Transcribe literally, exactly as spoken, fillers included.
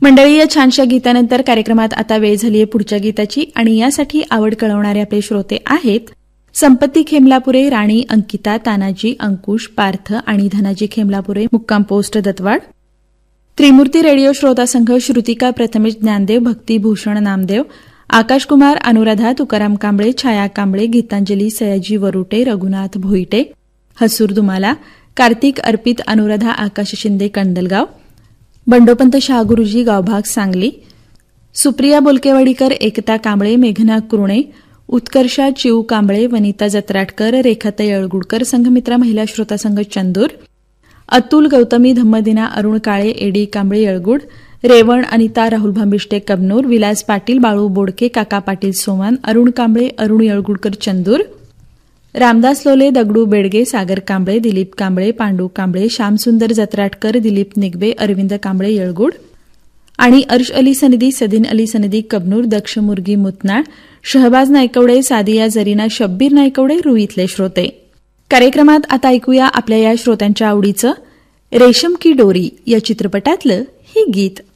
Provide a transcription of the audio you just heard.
मंडळी, या छानशा गीतानंतर कार्यक्रमात आता वेळ झाली आहे पुढच्या गीताची आणि यासाठी आवड कळवणारे आपले श्रोते आहेत संपत्ती खेमलापुरे, राणी, अंकिता, तानाजी, अंकुश, पार्थ आणि धनाजी खेमलापुरे, मुक्काम पोस्ट दत्तवाड. त्रिमूर्ती रेडिओ श्रोता संघ, श्रुतिका प्रथमेश ज्ञानदेव, भक्तिभूषण नामदेव, आकाशकुमार, अनुराधा, तुकाराम कांबळे, छाया कांबळे, गीतांजली, सयाजी वरुटे, रघुनाथ भोईटे, हसूर दुमाला, कार्तिक, अर्पित, अनुराधा, आकाश शिंदे, कंदलगाव, बंडोपंत शाहगुरुजी, गावभाग सांगली, सुप्रिया बोलकेवाडीकर, एकता कांबळे, मेघना कुरणे, उत्कर्षा चिऊ कांबळे, वनिता जत्राटकर, रेखाताई अळगुडकर, संघमित्रा महिला श्रोता संघ चंदूर, अतुल गौतमी, धम्मदिना, अरुण काळे, एडी कांबळे येळगुड, रेवण, अनिता, राहुल भांबिष्टे कबनूर, विलास पाटील, बाळू बोडके, काका पाटील सोमान, अरुण कांबळे, अरुण येळगुडकर चंदूर, रामदास लोले, दगडू बेडगे, सागर कांबळे, दिलीप कांबळे, पांडू कांबळे, श्यामसुंदर जत्राटकर, दिलीप निगबे, अरविंद कांबळे येळगुड आणि अर्श अली सनदी, सदीन अली सनदी कबनूर, दक्ष मुर्गी मुतनाळ, शहबाज नायकवडे, सादिया जरीना, शब्बीर नायकवडे, रुईतले श्रोते. कार्यक्रमात आता ऐकूया आपल्या या श्रोत्यांच्या आवडीचं रेशम की डोरी या चित्रपटातलं हे गीत.